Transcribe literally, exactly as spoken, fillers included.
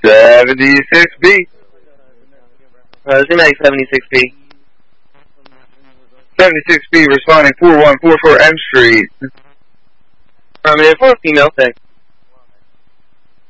seventy-six B. Uh, Zimag seventy-six B. seventy-six B responding four one four four M Street. Affirmative, for female, thanks.